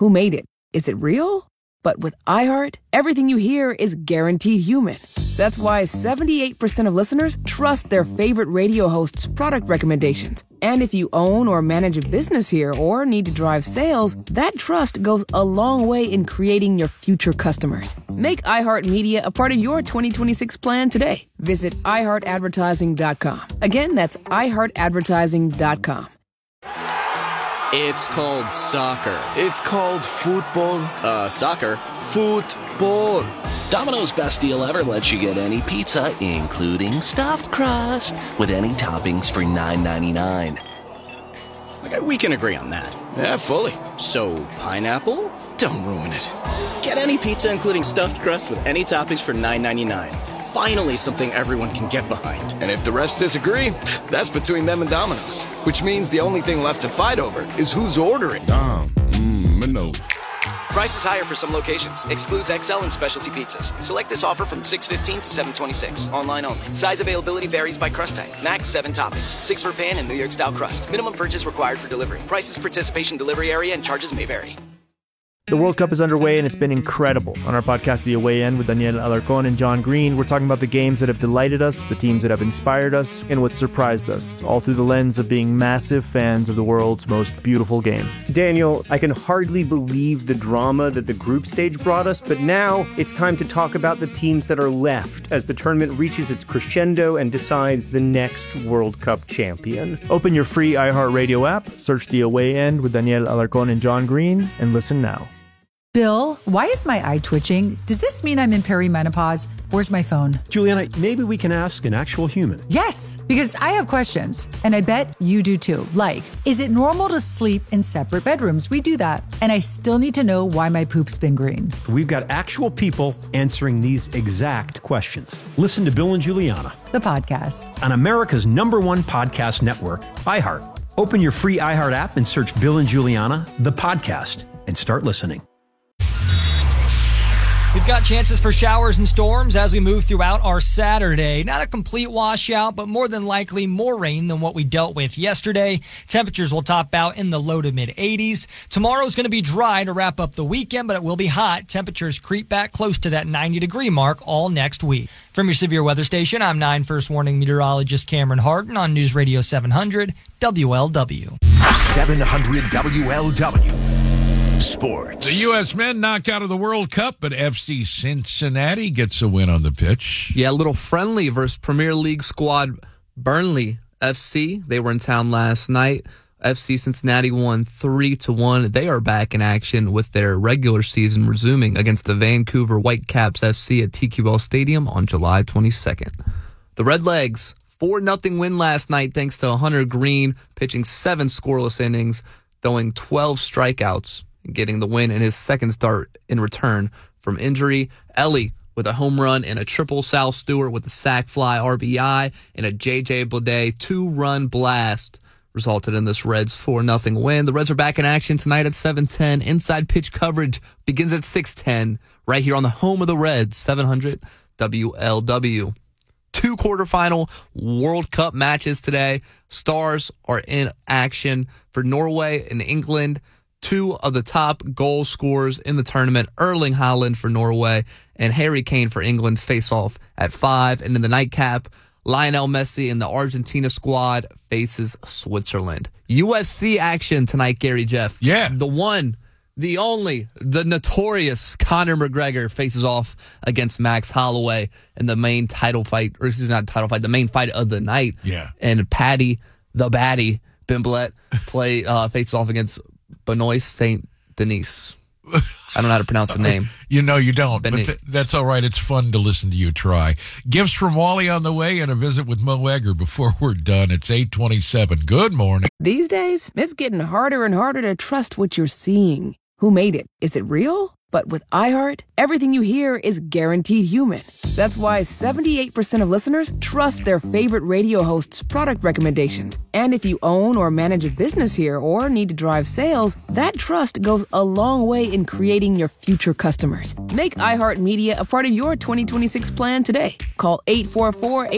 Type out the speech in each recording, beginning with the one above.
Who made it? Is it real? But with iHeart, everything you hear is guaranteed human. That's why 78% of listeners trust their favorite radio hosts' product recommendations. And if you own or manage a business here or need to drive sales, that trust goes a long way in creating your future customers. Make iHeartMedia a part of your 2026 plan today. Visit iHeartAdvertising.com. Again, that's iHeartAdvertising.com. It's called soccer. It's called football. Soccer. Football. Domino's Best Deal Ever lets you get any pizza, including stuffed crust, with any toppings for $9.99. Okay, we can agree on that. Yeah, fully. So, pineapple? Don't ruin it. Get any pizza, including stuffed crust, with any toppings for $9.99. Finally, something everyone can get behind. And if the rest disagree, that's between them and Domino's. Which means the only thing left to fight over is who's ordering. Domino's. Price is higher for some locations. Excludes XL and specialty pizzas. Select this offer from 6/15 to 7/26. Online only. Size availability varies by crust type. Max 7 toppings. 6 for pan and New York style crust. Minimum purchase required for delivery. Prices, participation, delivery area, and charges may vary. The World Cup is underway, and it's been incredible. On our podcast, The Away End, with Daniel Alarcón and John Green, we're talking about the games that have delighted us, the teams that have inspired us, and what surprised us, all through the lens of being massive fans of the world's most beautiful game. Daniel, I can hardly believe the drama that the group stage brought us, but now it's time to talk about the teams that are left as the tournament reaches its crescendo and decides the next World Cup champion. Open your free iHeartRadio app, search The Away End with Daniel Alarcón and John Green, and listen now. Bill, why is my eye twitching? Does this mean I'm in perimenopause? Where's my phone? Juliana, maybe we can ask an actual human. Yes, because I have questions, and I bet you do too. Like, is it normal to sleep in separate bedrooms? We do that. And I still need to know why my poop's been green. We've got actual people answering these exact questions. Listen to Bill and Juliana, the podcast, on America's #1 podcast network, iHeart. Open your free iHeart app and search Bill and Juliana, the podcast, and start listening. We've got chances for showers and storms as we move throughout our Saturday. Not a complete washout, but more than likely more rain than what we dealt with yesterday. Temperatures will top out in the low to mid 80s. Tomorrow's going to be dry to wrap up the weekend, but it will be hot. Temperatures creep back close to that 90-degree mark all next week. From your severe weather station, I'm 9 First Warning meteorologist Cameron Harden on News Radio 700 WLW. 700 WLW. Sports. The U.S. men knocked out of the World Cup, but FC Cincinnati gets a win on the pitch. Yeah, a little friendly versus Premier League squad Burnley FC. They were in town last night. FC Cincinnati won 3-1. They are back in action with their regular season resuming against the Vancouver Whitecaps FC at TQL Stadium on July 22nd. The Redlegs, 4-0 win last night thanks to Hunter Green pitching 7 scoreless innings, throwing 12 strikeouts, getting the win in his second start in return from injury. Ellie with a home run and a triple. Sal Stewart with a sac fly RBI and a J.J. Bleday 2-run blast resulted in this Reds 4-0 win. The Reds are back in action tonight at 7:10. Inside pitch coverage begins at 6:10 right here on the home of the Reds, 700 WLW. 2 quarterfinal World Cup matches today. Stars are in action for Norway and England. 2 of the top goal scorers in the tournament, Erling Haaland for Norway and Harry Kane for England, face off at 5. And in the nightcap, Lionel Messi and the Argentina squad faces Switzerland. UFC action tonight, Gary Jeff. Yeah. The one, the only, the notorious Conor McGregor faces off against Max Holloway in the main title fight, or excuse me, not title fight, the main fight of the night. Yeah. And Paddy, the baddie, Bimblet, faces off against Benoit Saint Denis. I don't know how to pronounce the name. You know you don't, but that's all right. It's fun to listen to you try. Gifts from Wally on the way and a visit with Mo Egger before we're done. It's 8:27. Good morning. These days, it's getting harder and harder to trust what you're seeing. Who made it? Is it real? But with iHeart, everything you hear is guaranteed human. That's why 78% of listeners trust their favorite radio hosts' product recommendations. And if you own or manage a business here or need to drive sales, that trust goes a long way in creating your future customers. Make iHeartMedia a part of your 2026 plan today. Call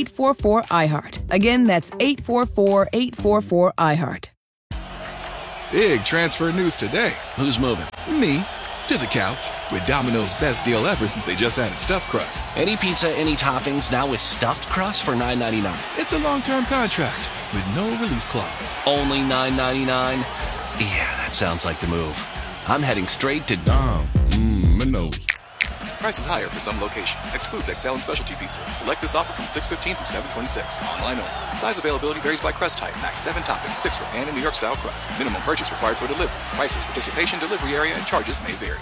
844-844-iHeart. Again, that's 844-844-iHeart. Big transfer news today. Who's moving? Me. To the couch. With Domino's best deal ever since they just added stuffed crust. Any pizza, any toppings, now with stuffed crust for $9.99. It's a long-term contract with no release clause. Only $9.99? Yeah, that sounds like the move. I'm heading straight to Domino's. Prices higher for some locations. Excludes XL and specialty pizzas. Select this offer from 6/15 through 7/26. Online only. Size availability varies by crust type. Max 7 toppings, 6 for pan and New York style crust. Minimum purchase required for delivery. Prices, participation, delivery area, and charges may vary.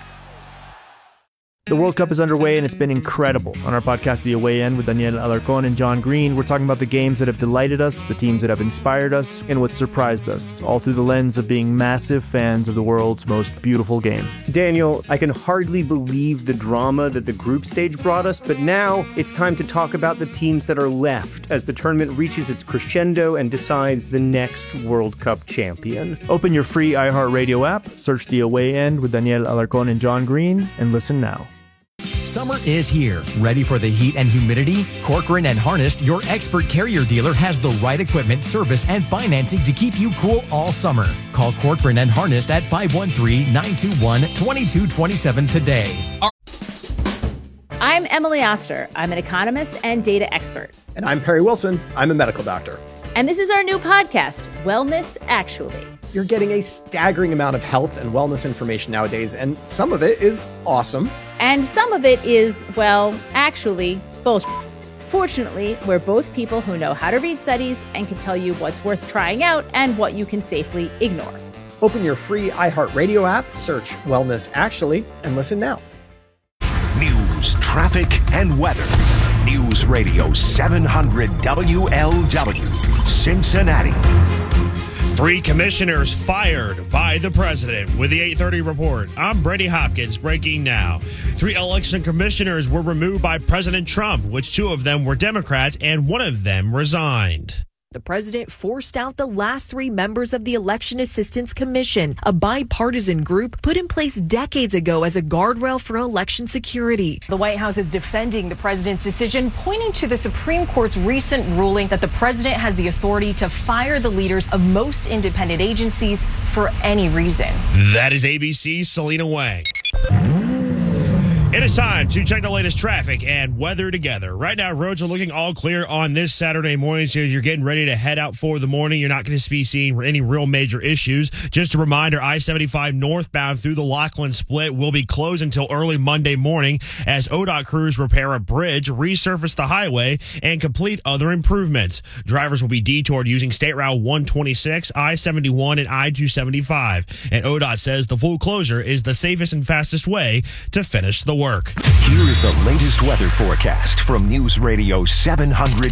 The World Cup is underway and it's been incredible. On our podcast, The Away End, with Daniel Alarcón and John Green, we're talking about the games that have delighted us, the teams that have inspired us, and what surprised us, all through the lens of being massive fans of the world's most beautiful game. Daniel, I can hardly believe the drama that the group stage brought us, but now it's time to talk about the teams that are left as the tournament reaches its crescendo and decides the next World Cup champion. Open your free iHeartRadio app, search The Away End with Daniel Alarcón and John Green, and listen now. Summer is here. Ready for the heat and humidity? Corcoran and Harnest, your expert Carrier dealer, has the right equipment, service, and financing to keep you cool all summer. Call Corcoran and Harnest at 513-921-2227 today. I'm Emily Oster. I'm an economist and data expert. And I'm Perry Wilson. I'm a medical doctor. And this is our new podcast, Wellness Actually. You're getting a staggering amount of health and wellness information nowadays, and some of it is awesome. And some of it is, well, actually, bullshit. Fortunately, we're both people who know how to read studies and can tell you what's worth trying out and what you can safely ignore. Open your free iHeartRadio app, search Wellness Actually, and listen now. News, traffic, and weather. News Radio 700 WLW, Cincinnati. 3 commissioners fired by the president. With the 8:30 report, I'm Brady Hopkins, breaking now. 3 election commissioners were removed by President Trump, which 2 of them were Democrats and 1 of them resigned. The president forced out the last 3 members of the Election Assistance Commission, a bipartisan group put in place decades ago as a guardrail for election security. The White House is defending the president's decision, pointing to the Supreme Court's recent ruling that the president has the authority to fire the leaders of most independent agencies for any reason. That is ABC's Selena Wang. It is time to check the latest traffic and weather together. Right now, roads are looking all clear on this Saturday morning, so as you're getting ready to head out for the morning, you're not going to be seeing any real major issues. Just a reminder, I-75 northbound through the Lachlan Split will be closed until early Monday morning as ODOT crews repair a bridge, resurface the highway, and complete other improvements. Drivers will be detoured using State Route 126, I-71, and I-275. And ODOT says the full closure is the safest and fastest way to finish the work. Here is the latest weather forecast from News Radio 700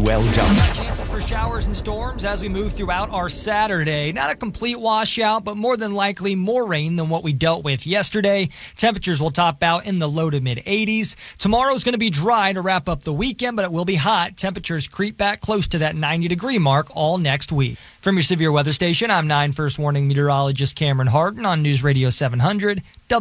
WLW. Chances for showers and storms as we move throughout our Saturday. Not a complete washout, but more than likely more rain than what we dealt with yesterday. Temperatures will top out in the low to mid 80s. Tomorrow's going to be dry to wrap up the weekend, but it will be hot. Temperatures creep back close to that 90-degree mark all next week. From your severe weather station, I'm 9 First Warning meteorologist Cameron Harden on News Radio 700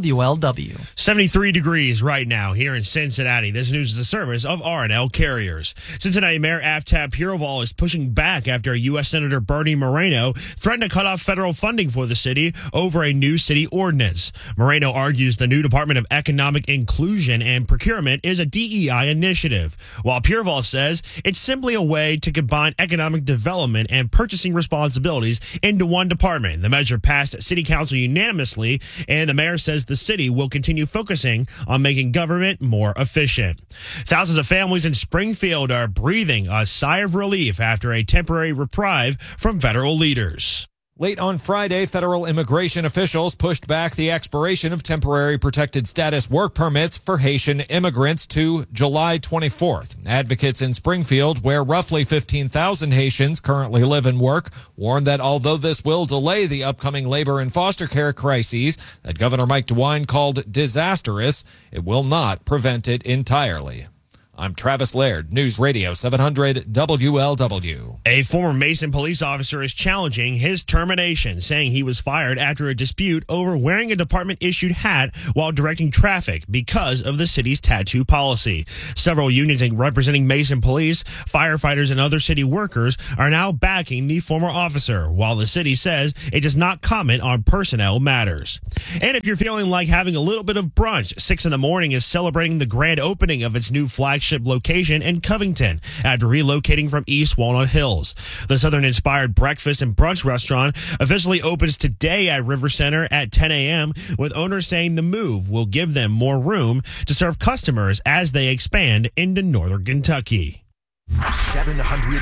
WLW. 73 degrees right now here in Cincinnati. This news is a service of R&L Carriers. Cincinnati Mayor Aftab Pureval is pushing back after U.S. Senator Bernie Moreno threatened to cut off federal funding for the city over a new city ordinance. Moreno argues the new Department of Economic Inclusion and Procurement is a DEI initiative, while Pureval says it's simply a way to combine economic development and purchasing responsibilities into one department. The measure passed City Council unanimously, and the mayor says the city will continue focusing on making government more efficient. Thousands of families in Springfield are breathing a sigh of relief after a temporary reprieve from federal leaders. Late on Friday, federal immigration officials pushed back the expiration of temporary protected status work permits for Haitian immigrants to July 24th. Advocates in Springfield, where roughly 15,000 Haitians currently live and work, warned that although this will delay the upcoming labor and foster care crises that Governor Mike DeWine called disastrous, it will not prevent it entirely. I'm Travis Laird, News Radio 700 WLW. A former Mason police officer is challenging his termination, saying he was fired after a dispute over wearing a department-issued hat while directing traffic because of the city's tattoo policy. Several unions representing Mason police, firefighters, and other city workers are now backing the former officer, while the city says it does not comment on personnel matters. And if you're feeling like having a little bit of brunch, 6 in the Morning is celebrating the grand opening of its new flagship location in Covington after relocating from East Walnut Hills. The Southern-inspired breakfast and brunch restaurant officially opens today at River Center at 10 a.m., with owners saying the move will give them more room to serve customers as they expand into northern Kentucky. 700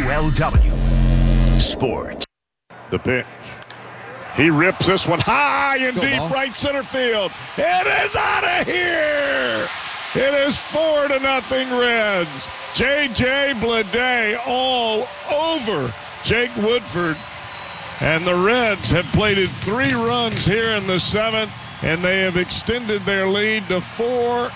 WLW Sport. The pitch. He rips this one high and deep right center field. It is out of here. It is 4-0 Reds. J.J. Bleday all over Jake Woodford. And the Reds have plated 3 runs here in the 7th, and they have extended their lead to 4-0.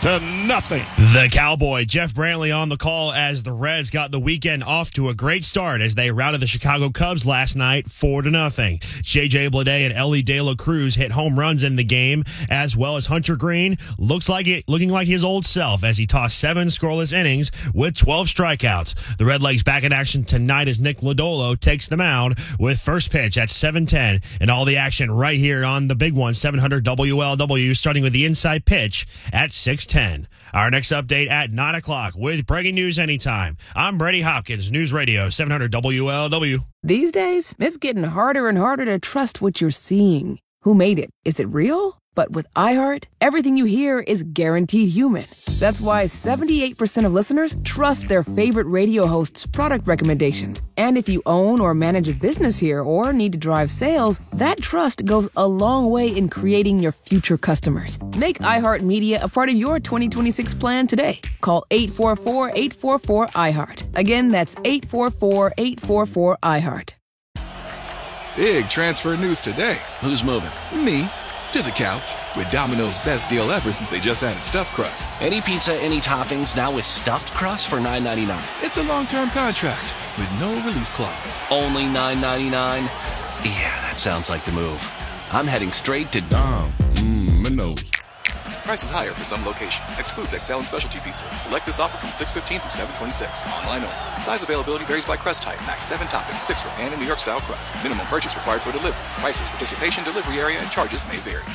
The Cowboy, Jeff Brantley, on the call as the Reds got the weekend off to a great start as they routed the Chicago Cubs last night 4-0. J.J. Bleday and Ellie De La Cruz hit home runs in the game, as well as Hunter Green looking like his old self as he tossed 7 scoreless innings with 12 strikeouts. The Redlegs back in action tonight as Nick Lodolo takes the mound with first pitch at 7:10, and all the action right here on the big one, 700 WLW, starting with the inside pitch at 6:10. Our next update at 9 o'clock with breaking news anytime. I'm Brady Hopkins, News Radio 700 WLW. These days, it's getting harder and harder to trust what you're seeing. Who made it? Is it real? But with iHeart, everything you hear is guaranteed human. That's why 78% of listeners trust their favorite radio host's product recommendations. And if you own or manage a business here or need to drive sales, that trust goes a long way in creating your future customers. Make iHeartMedia a part of your 2026 plan today. Call 844-844-iHeart. Again, that's 844-844-iHeart. Big transfer news today. Who's moving? Me. To the couch with Domino's best deal ever since they just added stuffed crust. Any pizza, any toppings, now with stuffed crust for $9.99. It's a long-term contract with no release clause. Only $9.99? Yeah, that sounds like the move. I'm heading straight to Domino's. Price is higher for some locations. Excludes XL and specialty pizzas. Select this offer from 6/15 through 7/26. Online only. Size availability varies by crust type. Max 7 toppings, 6 for pan and New York style crust. Minimum purchase required for delivery. Prices, participation, delivery area, and charges may vary.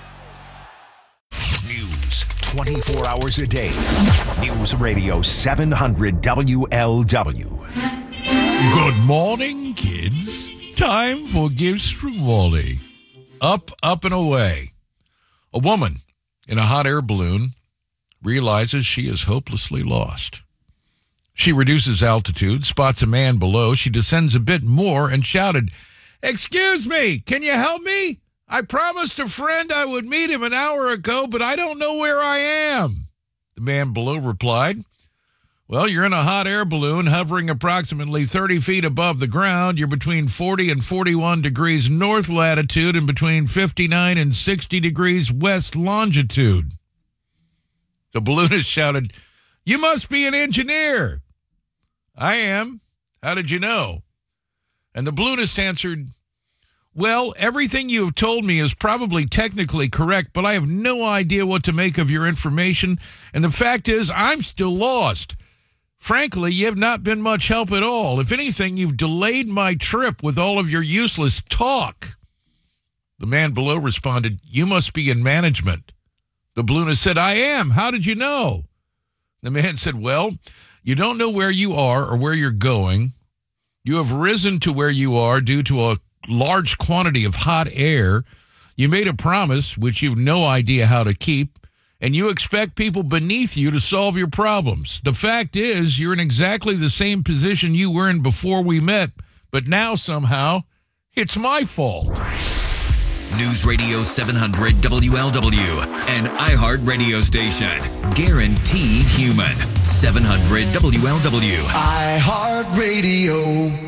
News 24 hours a day. News Radio 700 WLW. Good morning, kids. Time for gifts from Wally. Up, and away. A woman in a hot air balloon realizes she is hopelessly lost. She reduces altitude, spots a man below. She descends a bit more and shouted, "Excuse me, can you help me? I promised a friend I would meet him an hour ago, but I don't know where I am." The man below replied, "Well, you're in a hot air balloon hovering approximately 30 feet above the ground. You're between 40 and 41 degrees north latitude and between 59 and 60 degrees west longitude." The balloonist shouted, "You must be an engineer." "I am. How did you know?" And the balloonist answered, "Well, everything you have told me is probably technically correct, but I have no idea what to make of your information, and the fact is I'm still lost. Frankly, you have not been much help at all. If anything, you've delayed my trip with all of your useless talk." The man below responded, "You must be in management." The balloonist said, "I am. How did you know?" The man said, "Well, you don't know where you are or where you're going. You have risen to where you are due to a large quantity of hot air. You made a promise, which you've no idea how to keep, and you expect people beneath you to solve your problems. The fact is, you're in exactly the same position you were in before we met, but now somehow it's my fault." News Radio 700 WLW, an iHeart radio station. Guaranteed human. 700 WLW. iHeart Radio.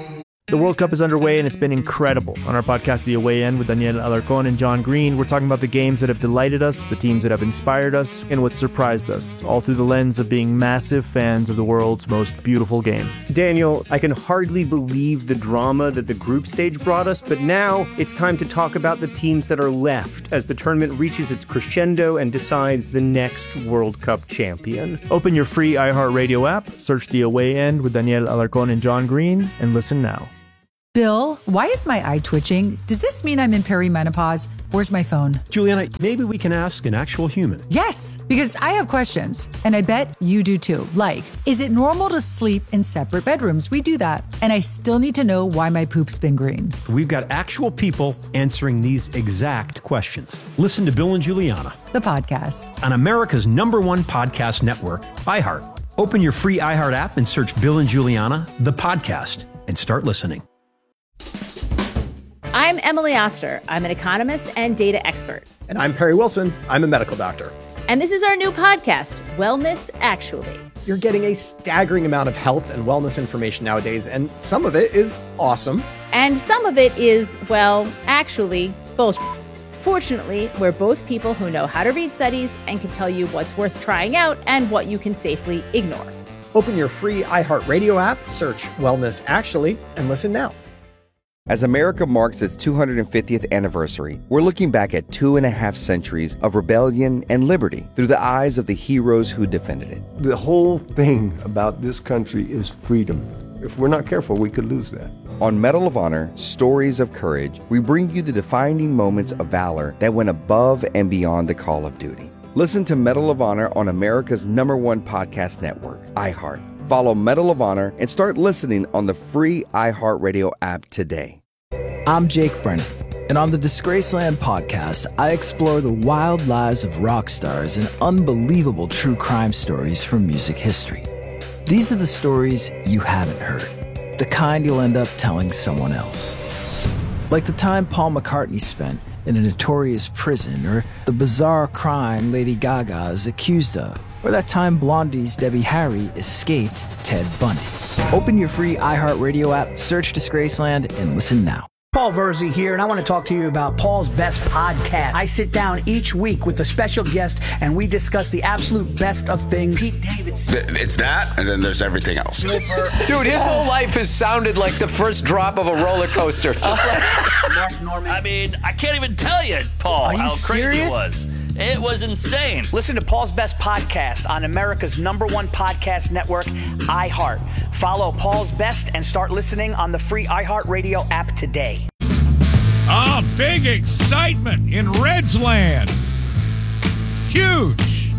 The World Cup is underway, and it's been incredible. On our podcast, The Away End, with Daniel Alarcón and John Green, we're talking about the games that have delighted us, the teams that have inspired us, and what surprised us, all through the lens of being massive fans of the world's most beautiful game. Daniel, I can hardly believe the drama that the group stage brought us, but now it's time to talk about the teams that are left as the tournament reaches its crescendo and decides the next World Cup champion. Open your free iHeartRadio app, search The Away End with Daniel Alarcón and John Green, and listen now. Bill, why is my eye twitching? Does this mean I'm in perimenopause? Where's my phone? Juliana, maybe we can ask an actual human. Yes, because I have questions, and I bet you do too. Like, is it normal to sleep in separate bedrooms? We do that. And I still need to know why my poop's been green. We've got actual people answering these exact questions. Listen to Bill and Juliana, the podcast, on America's #1 podcast network, iHeart. Open your free iHeart app and search Bill and Juliana, the podcast, and start listening. I'm Emily Oster. I'm an economist and data expert. And I'm Perry Wilson. I'm a medical doctor. And this is our new podcast, Wellness Actually. You're getting a staggering amount of health and wellness information nowadays, and some of it is awesome. And some of it is, well, actually, bullshit. Fortunately, we're both people who know how to read studies and can tell you what's worth trying out and what you can safely ignore. Open your free iHeartRadio app, search Wellness Actually, and listen now. As America marks its 250th anniversary, we're looking back at 2.5 centuries of rebellion and liberty through the eyes of the heroes who defended it. The whole thing about this country is freedom. If we're not careful, we could lose that. On Medal of Honor, Stories of Courage, we bring you the defining moments of valor that went above and beyond the call of duty. Listen to Medal of Honor on America's #1 podcast network, iHeart. Follow Medal of Honor and start listening on the free iHeartRadio app today. I'm Jake Brennan, and on the Disgraceland podcast, I explore the wild lives of rock stars and unbelievable true crime stories from music history. These are the stories you haven't heard, the kind you'll end up telling someone else. Like the time Paul McCartney spent in a notorious prison, or the bizarre crime Lady Gaga is accused of, or that time Blondie's Debbie Harry escaped Ted Bundy. Open your free iHeartRadio app, search Disgraceland, and listen now. Paul Verzi here, and I want to talk to you about Paul's Best Podcast. I sit down each week with a special guest, and we discuss the absolute best of things. Pete Davidson. It's that, and then there's everything else. Dude, his whole life has sounded like the first drop of a roller coaster. Just like Mark Norman. I mean, I can't even tell you, Paul, how crazy it was. It was insane. Listen to Paul's Best Podcast on America's #1 podcast network, iHeart. Follow Paul's Best and start listening on the free iHeartRadio app today. Big excitement in Redsland. Huge.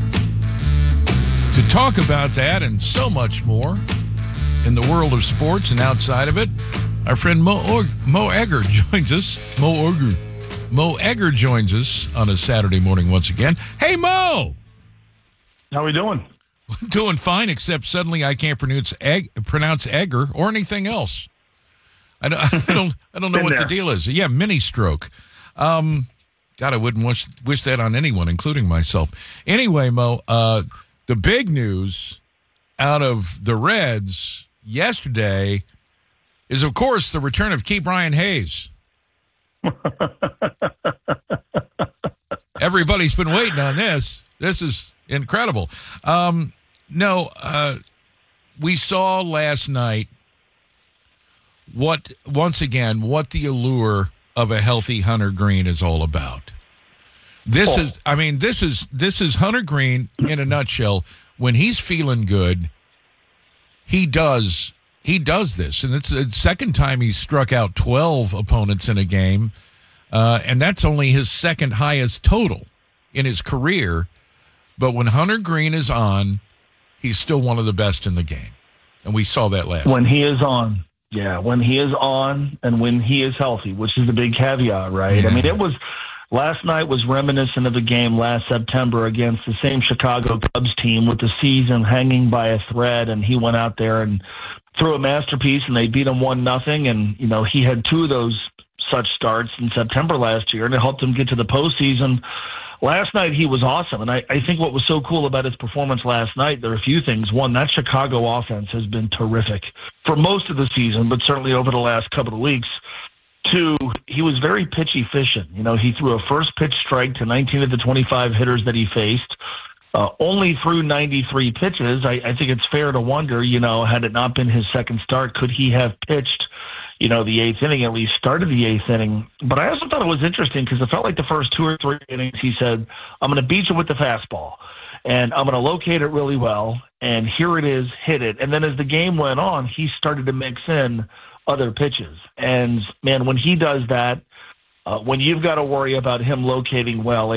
To talk about that and so much more in the world of sports and outside of it, our friend Mo Egger joins us. Mo Egger joins us on a Saturday morning once again. Hey, Mo! How we doing? Doing fine, except suddenly I can't pronounce Egger or anything else. I don't know what the deal is. Yeah, mini stroke. God, I wouldn't wish that on anyone, including myself. Anyway, Mo, the big news out of the Reds yesterday is, of course, the return of Ke'Bryan Hayes. Everybody's been waiting on this. This is incredible. We saw last night what the allure of a healthy Hunter Greene is all about. This is Hunter Greene in a nutshell. When he's feeling good, he does this, and it's the second time he's struck out 12 opponents in a game, and that's only his second highest total in his career. But when Hunter Greene is on, he's still one of the best in the game, and we saw that last night. When he is on. Yeah, when he is on and when he is healthy, which is the big caveat, right? Yeah. I mean, last night was reminiscent of the game last September against the same Chicago Cubs team with the season hanging by a thread, and he went out there and threw a masterpiece, and they beat him 1-0, and, he had two of those such starts in September last year, and it helped him get to the postseason. Last night, he was awesome, and I think what was so cool about his performance last night, there are a few things. One, that Chicago offense has been terrific for most of the season, but certainly over the last couple of weeks. Two, he was very pitch efficient. You know, he threw a first pitch strike to 19 of the 25 hitters that he faced. Only threw 93 pitches. I think it's fair to wonder, you know, had it not been his second start, could he have pitched, you know, the eighth inning, at least started the eighth inning? But I also thought it was interesting because it felt like the first 2 or 3 innings he said, I'm going to beat you with the fastball, and I'm going to locate it really well, and here it is, hit it. And then as the game went on, he started to mix in other pitches. And, man, when he does that, when you've got to worry about him locating well,